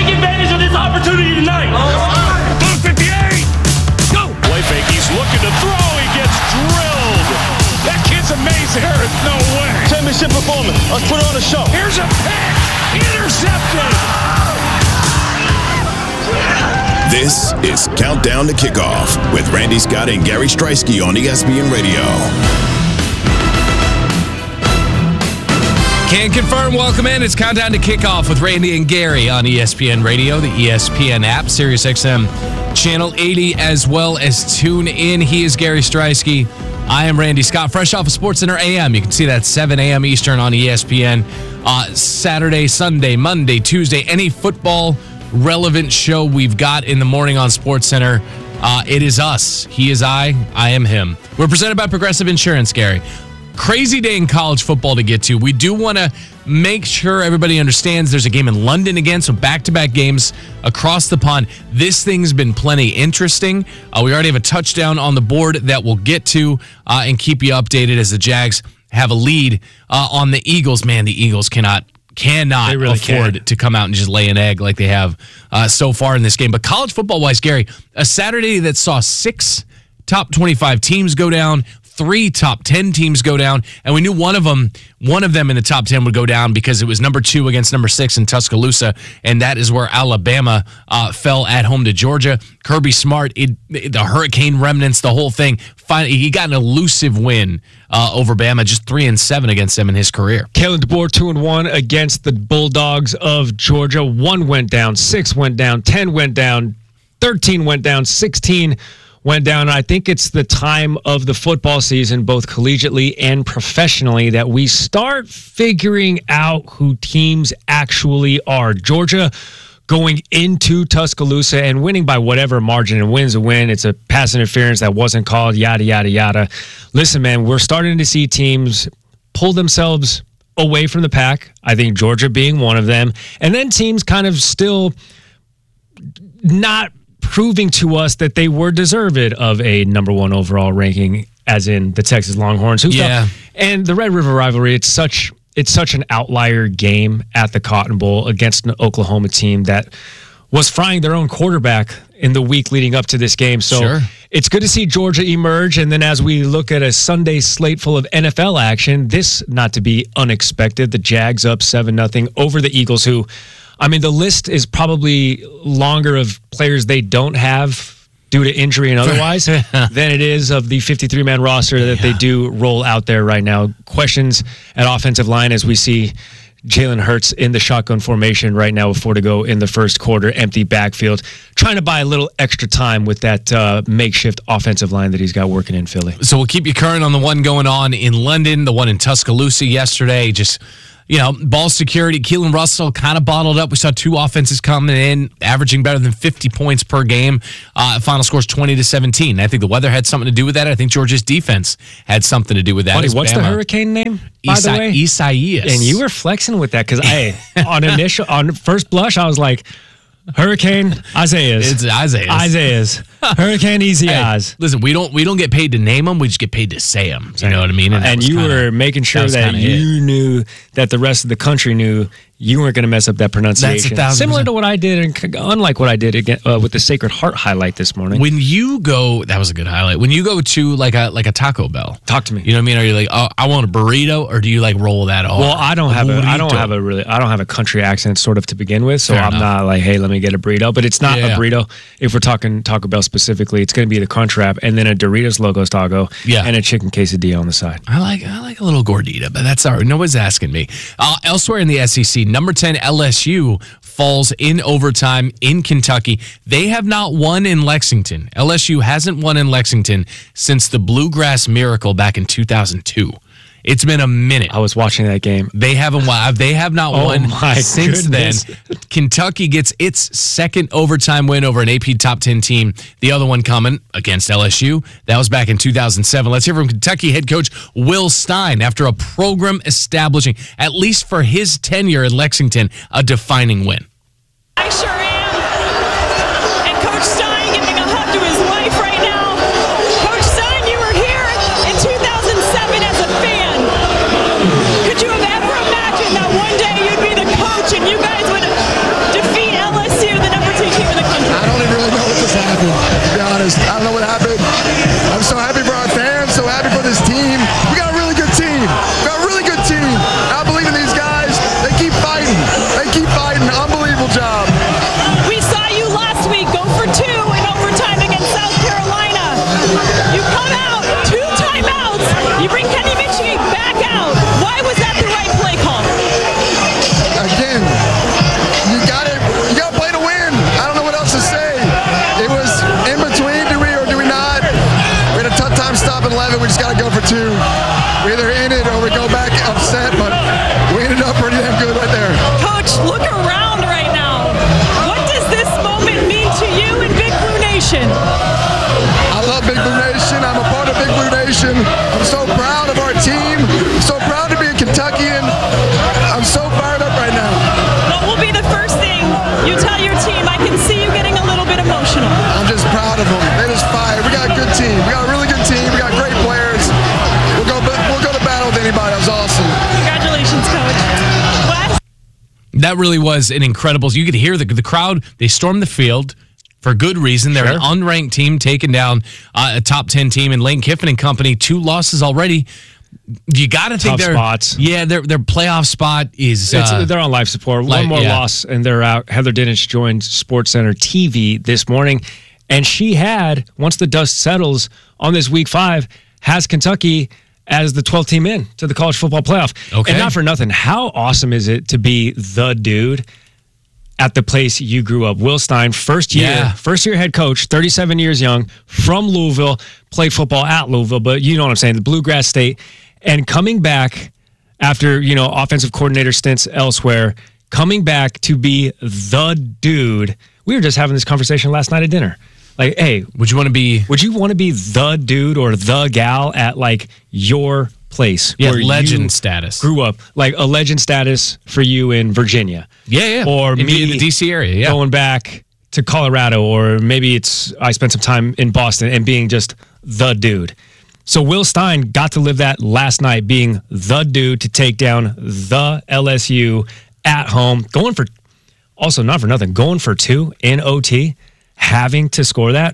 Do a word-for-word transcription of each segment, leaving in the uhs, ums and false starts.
take advantage of this opportunity tonight. one fifty-eight. Go. Play fake. He's looking to throw. He gets drilled. That kid's amazing. There is no way. Championship performance. Let's put on a show. Here's a pick. Intercepted. This is Countdown to Kickoff with Randy Scott and Gary Striewski on E S P N Radio. Can confirm, welcome in. It's Countdown to Kickoff with Randy and Gary on E S P N Radio, the E S P N app, Sirius X M Channel eighty, as well as tune in. He is Gary Striewski. I am Randy Scott, fresh off of SportsCenter A M. You can see that seven a.m. Eastern on E S P N. Uh, Saturday, Sunday, Monday, Tuesday, any football relevant show we've got in the morning on SportsCenter. Uh, it is us. He is I. I am him. We're presented by Progressive Insurance, Gary. Crazy day in college football to get to. We do want to make sure everybody understands there's a game in London again, so back-to-back games across the pond. This thing's been plenty interesting. Uh, we already have a touchdown on the board that we'll get to uh, and keep you updated as the Jags have a lead uh, on the Eagles. Man, the Eagles cannot cannot they really afford can. to come out and just lay an egg like they have uh, so far in this game. But college football-wise, Gary, a Saturday that saw six top twenty-five teams go down, three top ten teams go down, and we knew one of them, one of them in the top ten would go down because it was number two against number six in Tuscaloosa, and that is where Alabama uh, fell at home to Georgia. Kirby Smart, it, the Hurricane remnants, the whole thing. Finally, he got an elusive win uh, over Bama, just three and seven against them in his career. Kalen DeBoer two and one against the Bulldogs of Georgia. One went down, six went down, ten went down, thirteen went down, sixteen went down. I think it's the time of the football season, both collegiately and professionally, that we start figuring out who teams actually are. Georgia going into Tuscaloosa and winning by whatever margin, and win's a win. It's a pass interference that wasn't called, yada, yada, yada. Listen, man, we're starting to see teams pull themselves away from the pack. I think Georgia being one of them. And then teams kind of still not proving to us that they were deserved of a number one overall ranking, as in the Texas Longhorns. Who Yeah. felt, and the Red River rivalry, it's such it's such an outlier game at the Cotton Bowl against an Oklahoma team that was frying their own quarterback in the week leading up to this game. So Sure. It's good to see Georgia emerge. And then as we look at a Sunday slate full of N F L action, this not to be unexpected, the Jags up seven nothing over the Eagles, who, I mean, the list is probably longer of players they don't have due to injury and otherwise than it is of the fifty-three man roster that yeah. they do roll out there right now. Questions at offensive line as we see Jalen Hurts in the shotgun formation right now with four to go in the first quarter, empty backfield, trying to buy a little extra time with that uh, makeshift offensive line that he's got working in Philly. So we'll keep you current on the one going on in London, the one in Tuscaloosa yesterday. Just, you know, ball security. Keelan Russell kind of bottled up. We saw two offenses coming in, averaging better than fifty points per game. Uh, final score's twenty to seventeen. I think the weather had something to do with that. I think Georgia's defense had something to do with that. Buddy, what's Bama. the Hurricane name, by Isa- the way? Isaias. And you were flexing with that because I, on initial, on first blush, I was like, Hurricane Isaiah's. It's Isaiah's. Isaiah's. Hurricane Easy Hey, Eyes. listen, we don't we don't get paid to name them. We just get paid to say them. You know what I mean? And, that and was you kinda- were making sure that was that, kinda you it. knew that the rest of the country knew you weren't going to mess up that pronunciation. thousand Similar percent. to what I did, and unlike what I did again, uh, with the Sacred Heart highlight this morning. When you go, that was a good highlight. When you go to like a like a Taco Bell, Talk to me. You know what I mean? Are you like, oh, I want a burrito, or do you like roll that off? Well, I don't have a I don't Burrito. have a really I don't have a country accent sort of to begin with, so Fair I'm enough. not like, hey, let me get a burrito. But it's not Yeah. a burrito. If we're talking Taco Bell specifically, it's going to be the Crunchwrap and then a Doritos Logos taco, Yeah. and a chicken quesadilla on the side. I like I like a little gordita, but that's all right. Nobody's asking me. Uh, elsewhere in the S E C, number ten L S U falls in overtime in Kentucky. They have not won in Lexington. L S U hasn't won in Lexington since the Bluegrass Miracle back in two thousand two. It's been a minute. I was watching that game. They haven't won. They have not Oh won my since goodness. then. Kentucky gets its second overtime win over an A P top ten team. The other one coming against L S U. That was back in two thousand seven. Let's hear from Kentucky head coach Will Stein after a program establishing, at least for his tenure in Lexington, a defining win. I sure am. And Coach Stein giving a hug to his wife right now. Coach Stein, you were here in two thousand seven as a fan. Could you have ever imagined that one day you'd be the coach and you guys would defeat L S U that really was an incredible. You could hear the the crowd. They stormed the field for good reason. They're Sure. an unranked team taking down uh, a top ten team in Lane Kiffin and company. Two losses already. You got to take Tough their spots. Yeah, their their playoff spot is. It's, Uh, they're on life support. like- One more yeah. loss, and they're out. Heather Dinich joined SportsCenter T V this morning, and she had, once the dust settles on this week five, has Kentucky as the twelfth team in to the college football playoff. Okay. And not for nothing, how awesome is it to be the dude at the place you grew up? Will Stein, first year, Yeah. first year head coach, thirty-seven years young, from Louisville, played football at Louisville, but you know what I'm saying, the Bluegrass State, and coming back after, you know, offensive coordinator stints elsewhere, coming back to be the dude. We were just having this conversation last night at dinner. Like, hey, would you want to be? would you want to be the dude or the gal at like your place? Yeah, where legend you status. Grew up, like a legend status for you in Virginia. Yeah, yeah. Or in, me in the D C area. Yeah. going back to Colorado, or maybe it's I spent some time in Boston and being just the dude. So Will Stein got to live that last night, being the dude to take down the L S U at home, going for, also not for nothing, going for two in O T, having to score that.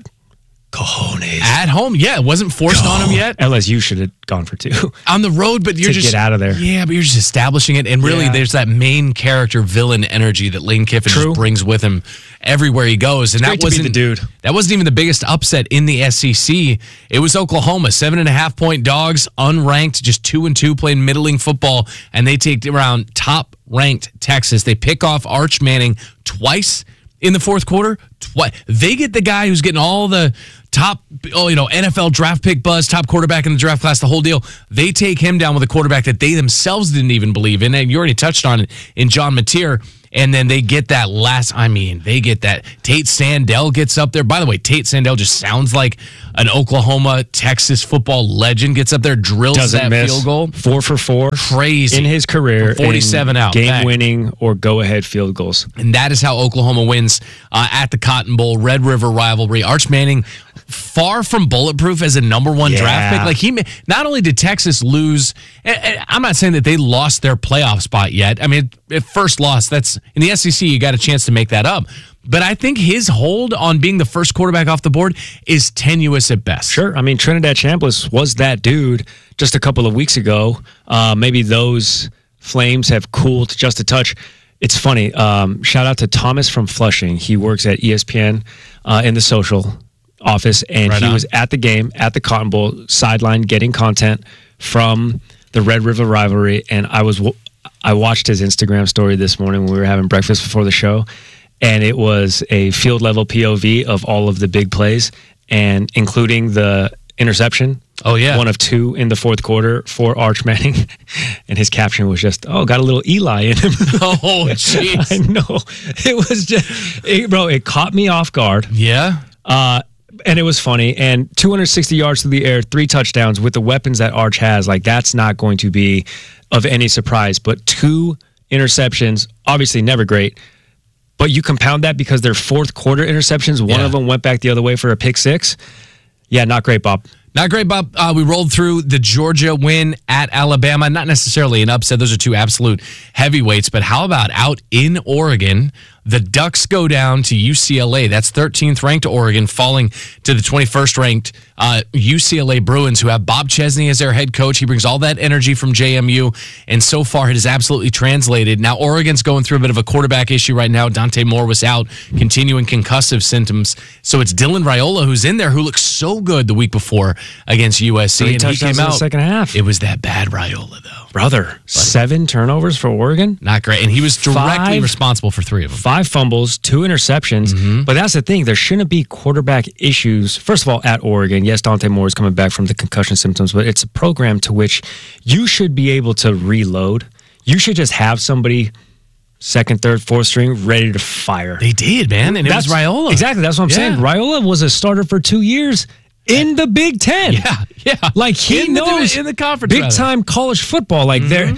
Cojones. At home, yeah, it wasn't forced on him yet. L S U should have gone for two. On the road, but you're To just get out of there. Yeah, but you're just establishing it, and really, Yeah. there's that main character villain energy that Lane Kiffin True. just brings with him everywhere he goes. And It's that great to be wasn't the dude. That wasn't even the biggest upset in the S E C. It was Oklahoma, seven and a half point dogs, unranked, just two and two, playing middling football, and they take around top ranked Texas. They pick off Arch Manning twice in the fourth quarter. Twice. They get the guy who's getting all the top, oh, you know, N F L draft pick buzz, top quarterback in the draft class, the whole deal. They take him down with a quarterback that they themselves didn't even believe in. And you already touched on it in John Mateer. And then they get that last, I mean, they get that. Tate Sandell gets up there. By the way, Tate Sandell just sounds like an Oklahoma, Texas football legend. Gets up there, drills Doesn't that miss. field goal. Four for four. Crazy. In his career. From forty-seven in out. Back. Game-winning or go-ahead field goals. And that is how Oklahoma wins uh, at the Cotton Bowl, Red River rivalry. Arch Manning, far from bulletproof as a number one Yeah. draft pick. Like he, ma- not only did Texas lose, and, and I'm not saying that they lost their playoff spot yet. I mean, at first loss, that's in the S E C, you got a chance to make that up. But I think his hold on being the first quarterback off the board is tenuous at best. Sure. I mean, Trinidad Chambliss was that dude just a couple of weeks ago. Uh, maybe those flames have cooled just a touch. It's funny. Um, shout out to Thomas from Flushing. He works at E S P N uh, in the social office, and Right he on. was at the game at the Cotton Bowl sideline getting content from the Red River rivalry. And I was I watched his Instagram story this morning when we were having breakfast before the show, and it was a field level P O V of all of the big plays, and including the interception. Oh, yeah. One of two in the fourth quarter for Arch Manning. And his caption was just, oh, got a little Eli in him. Oh, jeez. I know. It was just, it, bro, it caught me off guard. Yeah. Uh, and it was funny. And two hundred sixty yards through the air, three touchdowns with the weapons that Arch has. Like, that's not going to be of any surprise. But two interceptions, obviously never great. But you compound that because they're fourth quarter interceptions. One Yeah. of them went back the other way for a pick six. Yeah, not great, Bob. Not great, Bob. Uh, we rolled through the Georgia win at Alabama. Not necessarily an upset. Those are two absolute heavyweights. But how about out in Oregon? The Ducks go down to U C L A. That's thirteenth ranked Oregon, falling to the twenty-first ranked uh, U C L A Bruins, who have Bob Chesney as their head coach. He brings all that energy from J M U, and so far it has absolutely translated. Now Oregon's going through a bit of a quarterback issue right now. Dante Moore was out, continuing concussive symptoms. So it's Dylan Raiola who's in there, who looked so good the week before against U S C, Three and he touchdowns came in the out second half. It was that bad Raiola though. Brother, seven turnovers for Oregon. Not great, and he was directly Five- responsible for three of them. Five fumbles, two interceptions. Mm-hmm. But that's the thing. There shouldn't be quarterback issues. First of all, at Oregon, yes, Dante Moore is coming back from the concussion symptoms, but it's a program to which you should be able to reload. You should just have somebody second, third, fourth string ready to fire. They did, man, and it was Raiola. Exactly. That's what I'm Yeah. saying. Raiola was a starter for two years in the Big Ten. Yeah, yeah. Like he In the knows divi- in the conference, big rather. time college football. Like they're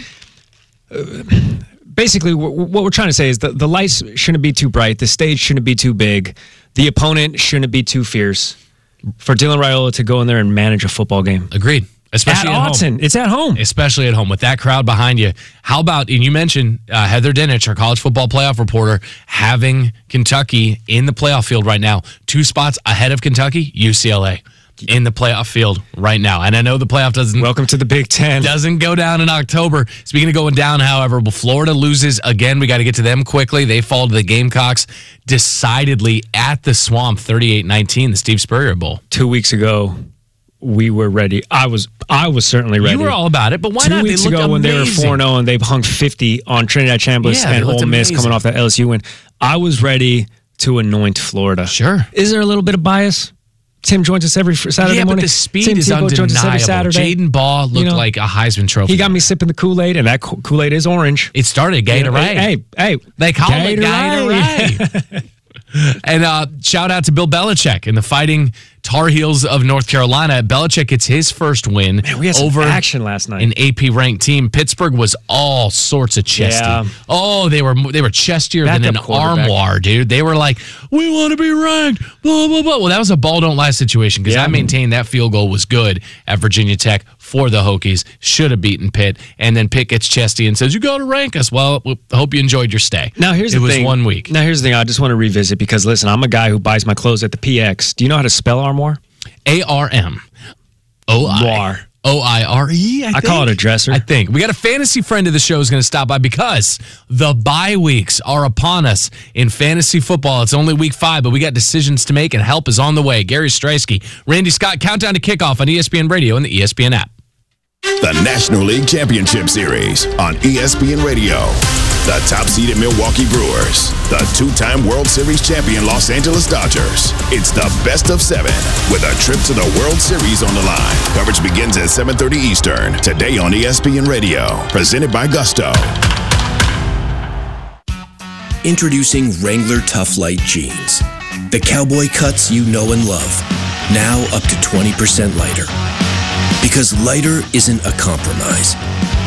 uh, basically wh- what we're trying to say is that the lights shouldn't be too bright, the stage shouldn't be too big, the opponent shouldn't be too fierce for Dylan Raiola to go in there and manage a football game. Agreed. especially at, at Autzen. home. It's at home. Especially at home with that crowd behind you. How about, and you mentioned uh, Heather Dinich, our college football playoff reporter, having Kentucky in the playoff field right now. Two spots ahead of Kentucky, U C L A in the playoff field right now. And I know the playoff doesn't Welcome to the Big Ten. Doesn't go down in October. Speaking of going down, however, well, Florida loses again. We got to get to them quickly. They fall to the Gamecocks decidedly at the Swamp, thirty-eight nineteen, the Steve Spurrier Bowl. Two weeks ago, we were ready. I was I was certainly ready. You were all about it, but why Two not? weeks they ago when they were amazing. four and oh and they've hung fifty on Trinidad Chambliss Yeah, they and looked Ole Miss amazing. coming off that L S U win, I was ready to anoint Florida. Sure. Is there a little bit of bias? Tim joins us every fr- Saturday Yeah, morning. but the speed Tim is Tebow joins us every undeniable. Saturday. Jaden Ball looked You know, like a Heisman Trophy. He got me sipping the Kool-Aid, and that Ko- Kool-Aid is orange. It started Gatorade. Hey, hey, They call it Gatorade. Gatorade. And uh, shout out to Bill Belichick and the Fighting Tar Heels of North Carolina. Belichick gets his first win Man, we had some over action last night. an A P ranked team. Pittsburgh was all sorts of chesty. Yeah. Oh, they were they were chestier than an Backup quarterback. armoire, dude. They were like, we want to be ranked. Blah blah blah. Well, that was a ball don't lie situation because Yeah. I maintained that field goal was good at Virginia Tech for the Hokies. Should have beaten Pitt, and then Pitt gets chesty and says, "You got to rank us." Well, we hope you enjoyed your stay. Now here's it the was thing. one week. Now here's the thing. I just want to revisit because listen, I'm a guy who buys my clothes at the P X. Do you know how to spell armoire? A R M O I War. O I R E. I call it a dresser. I think. We got a fantasy friend of the show is going to stop by because the bye weeks are upon us in fantasy football. It's only week five, but we got decisions to make and help is on the way. Gary Streisky, Randy Scott, countdown to kickoff on E S P N Radio and the E S P N app. The National League Championship Series on E S P N Radio. The top-seeded Milwaukee Brewers. The two-time World Series champion Los Angeles Dodgers. It's the best of seven with a trip to the World Series on the line. Coverage begins at seven thirty Eastern. Today on E S P N Radio. Presented by Gusto. Introducing Wrangler Tough Light Jeans. The cowboy cuts you know and love. Now up to twenty percent lighter. Because lighter isn't a compromise.